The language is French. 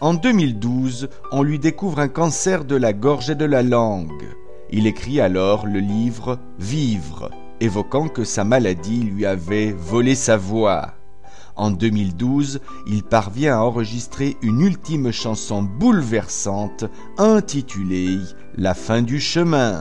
En 2012, on lui découvre un cancer de la gorge et de la langue. Il écrit alors le livre « Vivre », évoquant que sa maladie lui avait volé sa voix. En 2012, il parvient à enregistrer une ultime chanson bouleversante intitulée « La fin du chemin ».